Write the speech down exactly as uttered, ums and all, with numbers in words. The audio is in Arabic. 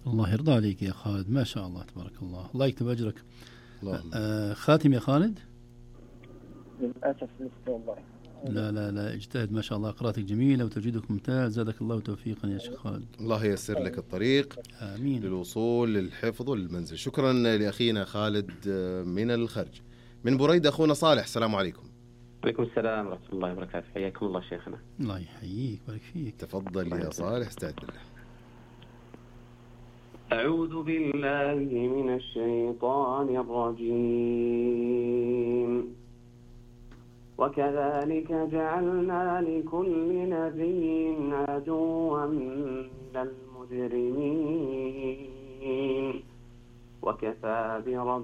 الله يرضى عليك يا خالد، ما شاء الله تبارك الله، الله يكتب أجرك. الله. آه خاتم يا خالد؟ للأسف لسه والله. لا لا لا اجتهد، ما شاء الله، قراءتك جميلة وتجويدك ممتاز، زادك الله توفيقا يا شيخ خالد. الله ييسر لك الطريق آمين للوصول للحفظ والمنزل. شكرا لأخينا خالد من الخرج. من بريدة أخونا صالح، السلام عليكم. عليكم السلام ورحمة الله وبركاته، حياكم الله شيخنا. الله يحييك ويبارك فيك. تفضل يا صالح، استعد بالله. أعوذ بالله من الشيطان الرجيم. وكذلك جعلنا لكل نبي عدوا من المجرمين وكفى بربك